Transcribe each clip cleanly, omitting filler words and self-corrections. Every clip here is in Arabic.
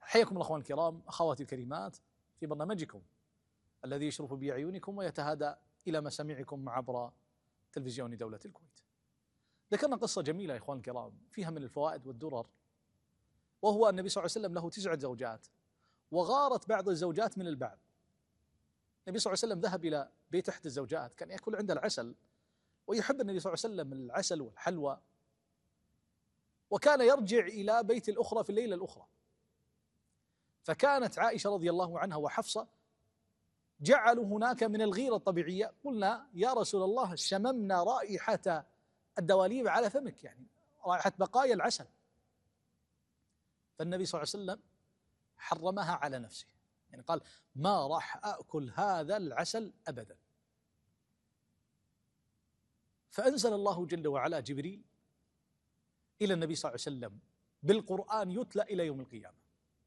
حياكم الله أخوان الكرام، أخواتي الكريمات، في برنامجكم الذي يشرف بأعينكم ويتهادى إلى مسامعكم عبر تلفزيون دولة الكويت. ذكرنا قصة جميلة يا إخوان الكرام فيها من الفوائد والدرر، وهو النبي صلى الله عليه وسلم له 9 زوجات، وغارت بعض الزوجات من البعض. النبي صلى الله عليه وسلم ذهب إلى بيت إحدى الزوجات، كان يأكل عندها العسل، ويحب النبي صلى الله عليه وسلم العسل والحلوى، وكان يرجع إلى بيت الأخرى في الليلة الأخرى. فكانت عائشة رضي الله عنها وحفصة جعلوا هناك من الغيرة الطبيعية، قلنا يا رسول الله شممنا رائحة الدواليب على فمك، يعني رائحة بقايا العسل. فالنبي صلى الله عليه وسلم حرمها على نفسه، يعني قال ما راح أكل هذا العسل أبدا. فأنزل الله جل وعلا جبريل إلى النبي صلى الله عليه وسلم بالقرآن يتلى إلى يوم القيامة.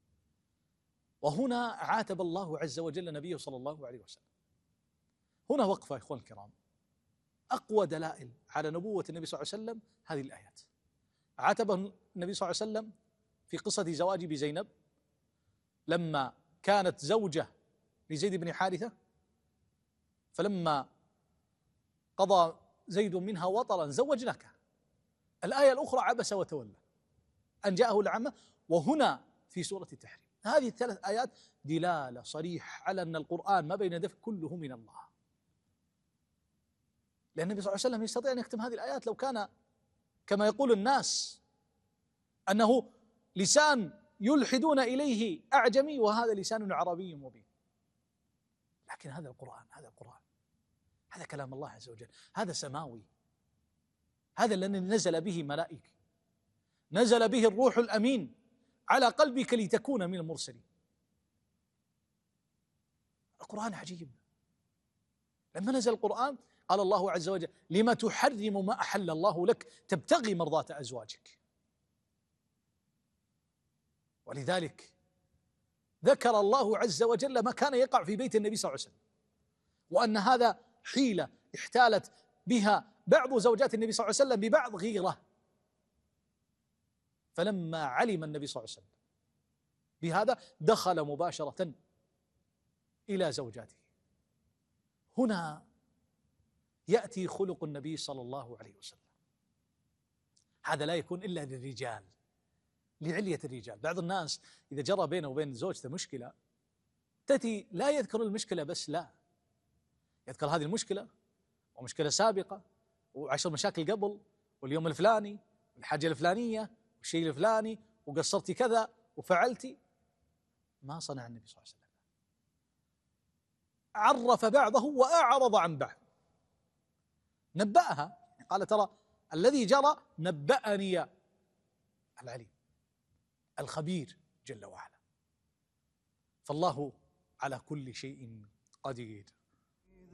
وهنا عاتب الله عز وجل نبيه صلى الله عليه وسلم. هنا وقفة يا إخوان الكرام، أقوى دلائل على نبوة النبي صلى الله عليه وسلم هذه الآيات. عاتبه النبي صلى الله عليه وسلم في قصة زواجه بزينب لما كانت زوجة لزيد بن حارثة، فلما قضى زيد منها وطرا زوجناك. الآية الأخرى عبس وتولى أن جاءه الأعمى. وهنا في سورة التحريم هذه ال3 آيات دلالة صريحة على أن القرآن ما بين يديه كله من الله، لأن النبي صلى الله عليه وسلم يستطيع أن يختم هذه الآيات لو كان كما يقول الناس أنه لسان يلحدون إليه أعجمي وهذا لسان عربي مبين. لكن هذا القرآن، هذا كلام الله عز وجل، هذا سماوي، هذا الذي نزل به ملائكة، نزل به الروح الأمين على قلبك لتكون من المرسلين. القرآن عجيب. لما نزل القرآن قال الله عز وجل لما تحرم ما أحل الله لك تبتغي مرضات أزواجك. ولذلك ذكر الله عز وجل ما كان يقع في بيت النبي صلى الله عليه وسلم، وأن هذا حيلة احتالت بها بعض زوجات النبي صلى الله عليه وسلم ببعض غيرة. فلما علم النبي صلى الله عليه وسلم بهذا دخل مباشرة إلى زوجاته. هنا يأتي خلق النبي صلى الله عليه وسلم. هذا لا يكون إلا للرجال، لعلية الرجال. بعض الناس إذا جرى بينه وبين زوجته مشكلة تأتي لا يذكر المشكلة بس، لا، يذكر هذه المشكلة ومشكلة سابقة و10 مشاكل قبل، واليوم الفلاني والحاجة الفلانية والشيء الفلاني وقصرتي كذا وفعلتي. ما صنع النبي صلى الله عليه وسلم، عرف بعضه وأعرض عن بعض، نبأها، قال ترى الذي جرى نبأني العليم الخبير جل وعلا. فالله على كل شيء قدير.